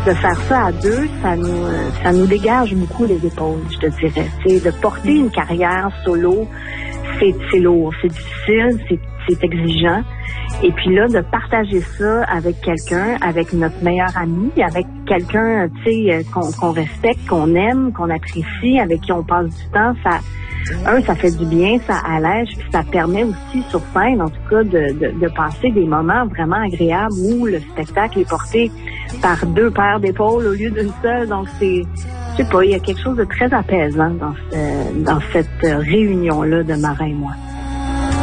de faire ça à deux, ça nous dégage beaucoup les épaules, je te dirais. C'est de porter une carrière solo, c'est lourd, c'est difficile, c'est exigeant. Et puis là, de partager ça avec quelqu'un, avec notre meilleur ami, avec quelqu'un, tu sais, qu'on respecte, qu'on aime, qu'on apprécie, avec qui on passe du temps, ça fait du bien, ça allège, puis ça permet aussi sur scène, en tout cas, de passer des moments vraiment agréables où le spectacle est porté par deux paires d'épaules au lieu d'une seule. Donc je sais pas, il y a quelque chose de très apaisant dans cette réunion-là de Marin et moi.